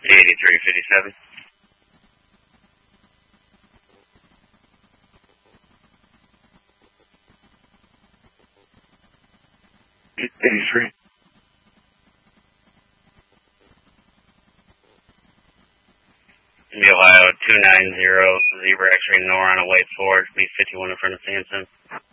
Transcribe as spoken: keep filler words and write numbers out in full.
eighty-three fifty-seven. eighty-three. The Ohio two nine zero, Zebra X-ray Nor on a white Ford, B fifty-one in front of Sanson.